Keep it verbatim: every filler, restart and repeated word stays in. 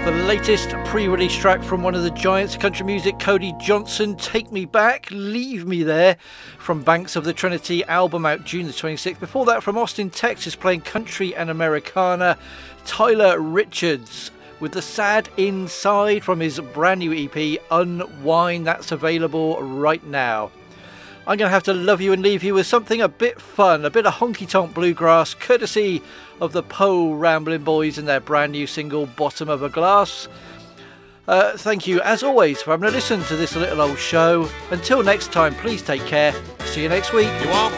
The latest pre-release track from one of the giants of country music, Cody Johnson, Take Me Back, Leave Me There, from Banks of the Trinity, album out June the twenty-sixth. Before that, from Austin, Texas, playing country and Americana, Tyler Richards with The Sad Inside from his brand new E P, Unwind. That's available right now. I'm going to have to love you and leave you with something a bit fun, a bit of honky-tonk bluegrass, courtesy of the Poe Ramblin' Boys and their brand new single, Bottom of a Glass. Uh, thank you, as always, for having a listen to this little old show. Until next time, please take care. See you next week. You